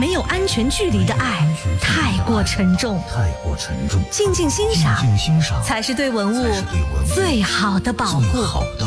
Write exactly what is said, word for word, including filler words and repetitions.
没有安全距离的爱太过沉重， 太过沉重。 静静欣赏， 静静欣赏才是对文物最好的保护。